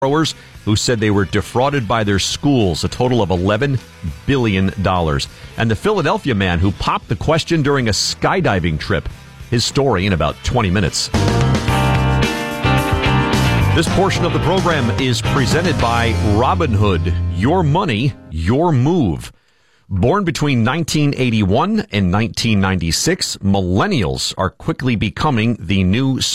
borrowers who said they were defrauded by their schools, a total of $11 billion. And the Philadelphia man who popped the question during a skydiving trip. His story in about 20 minutes. This portion of the program is presented by Robinhood. Your money, your move. Born between 1981 and 1996, millennials are quickly becoming the new